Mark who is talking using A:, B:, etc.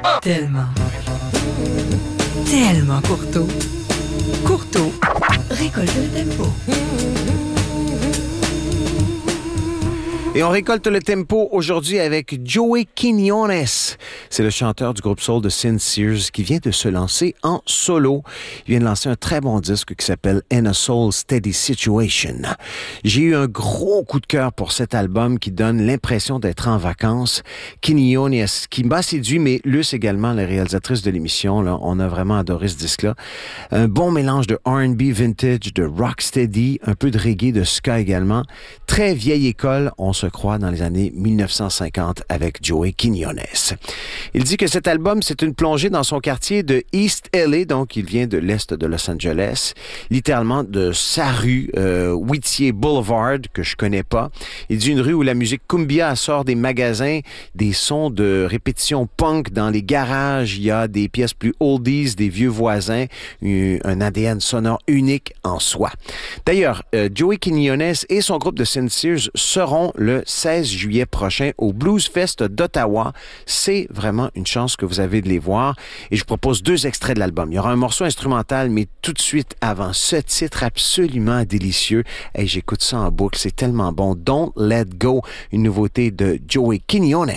A: Tellement. Tellement Courteau. Courteau récolte le tempo.
B: Et on récolte le tempo aujourd'hui avec Joey Quiñones. C'est le chanteur du groupe soul de Sincere qui vient de se lancer en solo. Il vient de lancer un très bon disque qui s'appelle In a Soul Steady Situation. J'ai eu un gros coup de cœur pour cet album qui donne l'impression d'être en vacances. Quiñones, qui m'a séduit, mais Luce également, la réalisatrice de l'émission, là, on a vraiment adoré ce disque-là. Un bon mélange de R&B vintage, de rocksteady, un peu de reggae, de ska également. Très vieille école, on se croit dans les années 1950 avec Joey Quiñones. Il dit que cet album, c'est une plongée dans son quartier de East LA, donc il vient de l'est de Los Angeles, littéralement de sa rue, Whittier Boulevard, que je connais pas. Il dit une rue où la musique cumbia sort des magasins, des sons de répétition punk dans les garages, il y a des pièces plus oldies, des vieux voisins, un ADN sonore unique en soi. D'ailleurs, Joey Quiñones et son groupe de Sincere seront le 16 juillet prochain au Blues Fest d'Ottawa. C'est vraiment une chance que vous avez de les voir. Et je vous propose 2 extraits de l'album. Il y aura un morceau instrumental, mais tout de suite avant ce titre absolument délicieux. Et j'écoute ça en boucle, c'est tellement bon. Don't Let Go, une nouveauté de Joey Quiñones.